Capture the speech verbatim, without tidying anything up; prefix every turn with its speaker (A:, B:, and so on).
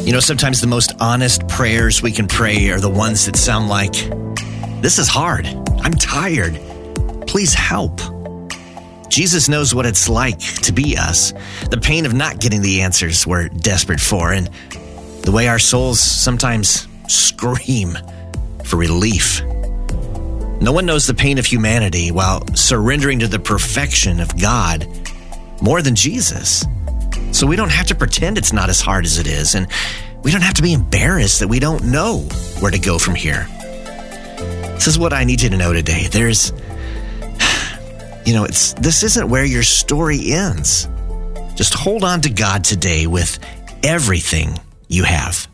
A: You know, sometimes the most honest prayers we can pray are the ones that sound like, "This is hard. I'm tired. Please help." Jesus knows what it's like to be us, the pain of not getting the answers we're desperate for, and the way our souls sometimes scream for relief. No one knows the pain of humanity while surrendering to the perfection of God more than Jesus. So we don't have to pretend it's not as hard as it is, and we don't have to be embarrassed that we don't know where to go from here. This is what I need you to know today. There's, you know, it's this isn't where your story ends. Just hold on to God today with everything you have.